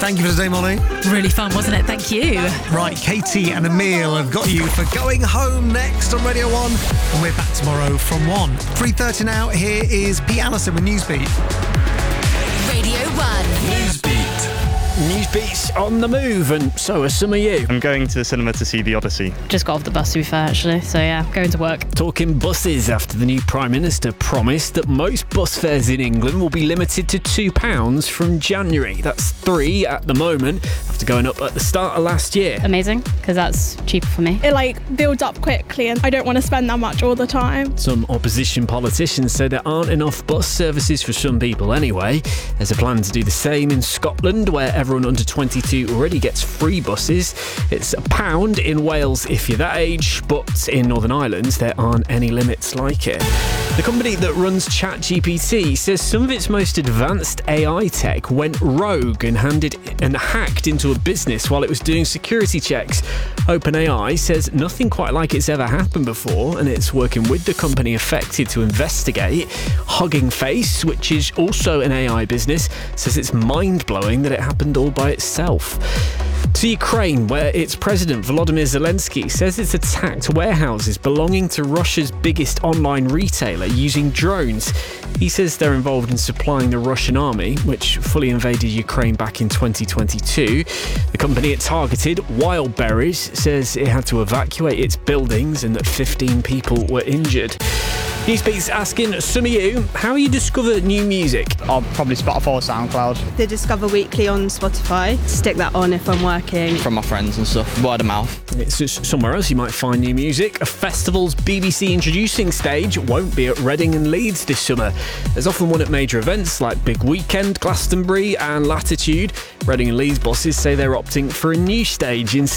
Thank you for today, Molly. Really fun, wasn't it? Thank you. Right, Katie and Emil have got you for Going Home next on Radio 1. And we're back tomorrow from 1. 3:30 now. Here is Pete Allison with Newsbeat. Radio 1. Newsbeat. Newsbeat's on the move, and so are some of you. I'm going to the cinema to see The Odyssey. Just got off the bus, to be fair, actually. So yeah, going to work. Talking buses after the new Prime Minister promised that most bus fares in England will be limited to £2 from January. That's £3 at the moment, after going up at the start of last year. Amazing, because that's cheaper for me. It builds up quickly and I don't want to spend that much all the time. Some opposition politicians say there aren't enough bus services for some people anyway. There's a plan to do the same in Scotland, where everyone under 22 already gets free buses. It's £1 in Wales if you're that age, but in Northern Ireland there aren't any limits like it. The company that runs ChatGPT says some of its most advanced AI tech went rogue and hacked into a business while it was doing security checks. OpenAI says nothing quite like it's ever happened before, and it's working with the company affected to investigate. Hugging Face, which is also an AI business, says it's mind-blowing that it happened all by itself. To Ukraine, where its president Volodymyr Zelensky says it's attacked warehouses belonging to Russia's biggest online retailer using drones. He says they're involved in supplying the Russian army, which fully invaded Ukraine back in 2022. The company it targeted, Wildberries, says it had to evacuate its buildings and that 15 people were injured. Newsbeat's asking some of you how you discover new music. I'll probably Spotify or SoundCloud. The Discover Weekly on Spotify. Stick that on if I'm working. From my friends and stuff, word of mouth. It's just somewhere else you might find new music. A festival's BBC introducing stage won't be at Reading and Leeds this summer. There's often one at major events like Big Weekend, Glastonbury and Latitude. Reading and Leeds bosses say they're opting for a new stage instead.